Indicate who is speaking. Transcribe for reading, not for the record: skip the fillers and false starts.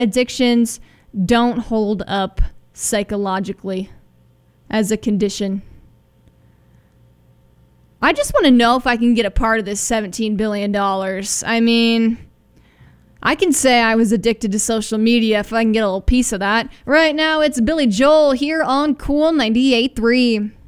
Speaker 1: addictions don't hold up psychologically as a condition. I just want to know if I can get a part of this $17 billion. I mean, I can say I was addicted to social media if I can get a little piece of that. Right now, it's Billy Joel here on Cool 98.3.